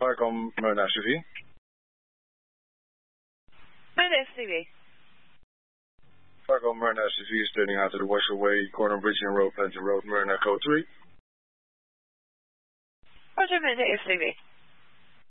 Farcom Myrna SUV. Myrna SUV. Farcom Myrna SUV is turning out to the Washer Way, corner Bridge and Road, Planting Road, Myrna code 3. Roger, Myrna SUV.